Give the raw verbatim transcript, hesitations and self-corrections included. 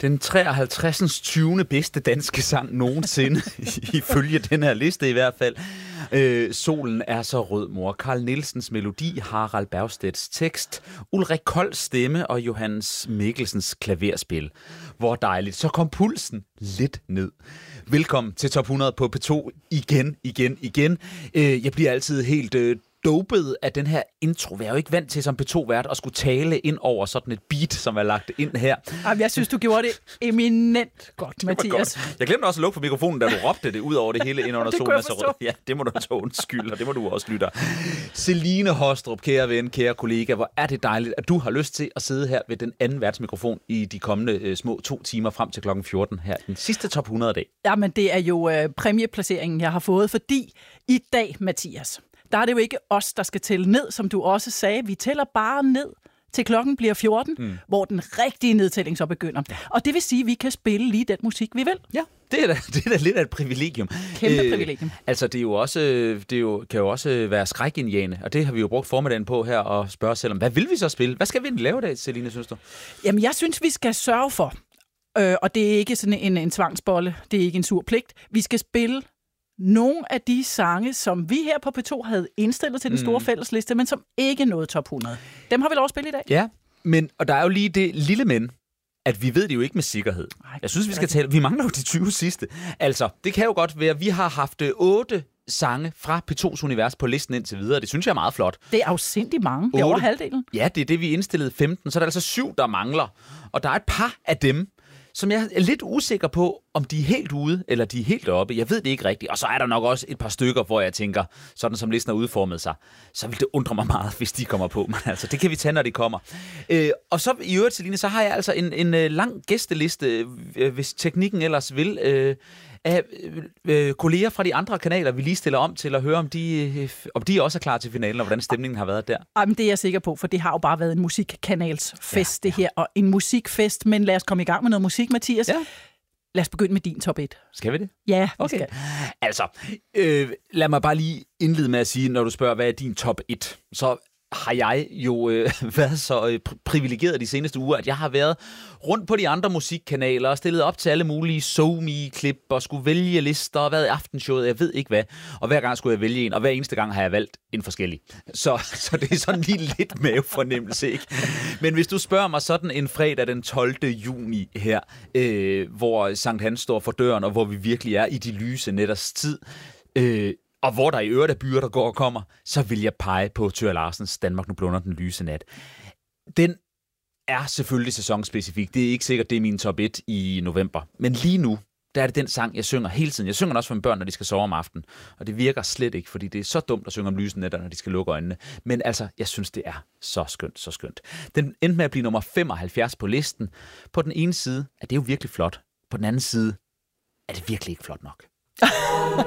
Den treoghalvtreds tyvende bedste danske sang nogensinde, ifølge den her liste i hvert fald. Øh, Solen er så rød, mor. Carl Nielsens melodi, Harald Bergstedts tekst, Ulrik Kolds stemme og Johannes Mikkelsens klaverspil. Hvor dejligt. Så kom pulsen lidt ned. Velkommen til Top hundrede på P to igen, igen, igen. Øh, jeg bliver altid helt øh, dopet af den her intro. Jeg er jo ikke vant til som P to-vært at skulle tale ind over sådan et beat, som er lagt ind her. Jamen, jeg synes, du gjorde det eminent godt, Mathias. Godt. Jeg glemte også at lukke for mikrofonen, da du råbte det ud over det hele ind under det solen. Så ja, det må du tage undskyld, og det må du også lytte. Celine Hostrup, kære ven, kære kollega, hvor er det dejligt, at du har lyst til at sidde her ved den anden værtsmikrofon i de kommende øh, små to timer frem til klokken fjorten her. Den sidste Top hundrede dag. Jamen, det er jo øh, præmieplaceringen, jeg har fået, fordi i dag, Mathias, der er det jo ikke os, der skal tælle ned, som du også sagde. Vi tæller bare ned til klokken bliver fjorten, mm. hvor den rigtige nedtælling så begynder. Ja. Og det vil sige, at vi kan spille lige den musik, vi vil. Ja, det er da, det er da lidt af et privilegium. Kæmpe øh, privilegium. Altså, det, er jo også, det er jo, kan jo også være skrækindjagende, og det har vi jo brugt formiddagen på her og spørge os selv om, hvad vil vi så spille? Hvad skal vi lave i dag, Celine, synes du? Jamen, jeg synes, vi skal sørge for, øh, og det er ikke sådan en, en tvangsbolle, det er ikke en sur pligt, vi skal spille nogle af de sange, som vi her på P to havde indstillet til den store mm. fællesliste, men som ikke nåede top hundrede. Dem har vi lov at spille i dag. Ja, men, og der er jo lige det lille men, at vi ved det jo ikke med sikkerhed. Ej, jeg synes, vi skal tale. Vi mangler jo de tyve sidste. Altså, det kan jo godt være, at vi har haft otte sange fra P tos univers på listen indtil videre. Det synes jeg er meget flot. Det er afsindigt mange. Det er over halvdelen. Ja, det er det, vi indstillede femten. Så er der altså syv, der mangler. Og der er et par af dem, som jeg er lidt usikker på, om de er helt ude, eller de er helt oppe. Jeg ved det ikke rigtigt. Og så er der nok også et par stykker, hvor jeg tænker, sådan som listen har udformet sig, så vil det undre mig meget, hvis de kommer på. Men altså, det kan vi tage, når de kommer. Øh, og så i øvrigt, Celine, så har jeg altså en, en lang gæsteliste, øh, hvis teknikken ellers vil, øh, af øh, kolleger fra de andre kanaler, vi lige stiller om til at høre, om de, øh, om de også er klar til finalen, og hvordan stemningen har været der. Jamen, det er jeg sikker på, for det har jo bare været en musikkanalsfest, ja, ja. det her. Og en musikfest, men lad os komme i gang med noget musik, Mathias. Ja. Lad os begynde med din top et. Skal vi det? Ja, okay. Skal. Altså, øh, lad mig bare lige indlede med at sige, når du spørger, hvad er din top et, så har jeg jo øh, været så øh, privilegeret de seneste uger, at jeg har været rundt på de andre musikkanaler og stillet op til alle mulige SoMe-klip og skulle vælge lister og været i aftenshowet, jeg ved ikke hvad. Og hver gang skulle jeg vælge en, og hver eneste gang har jeg valgt en forskellig. Så, så det er sådan lige lidt mavefornemmelse, ikke? Men hvis du spørger mig sådan en fredag den tolvte juni her, øh, hvor Sankt Hans står for døren, og hvor vi virkelig er i de lyse nætters tid, øh, og hvor der i øvrigt er byer, der går og kommer, så vil jeg pege på Thøger Larsens Danmark nu blunder den lyse nat. Den er selvfølgelig sæsonspecifik. Det er ikke sikkert, det er min top et i november. Men lige nu, der er det den sang, jeg synger hele tiden. Jeg synger den også for mine børn, når de skal sove om aftenen. Og det virker slet ikke, fordi det er så dumt at synge om lyse nætter, når de skal lukke øjnene. Men altså, jeg synes, det er så skønt, så skønt. Den endte med at blive nummer femoghalvfjerds på listen. På den ene side er det jo virkelig flot. På den anden side er det virkelig ikke flot nok.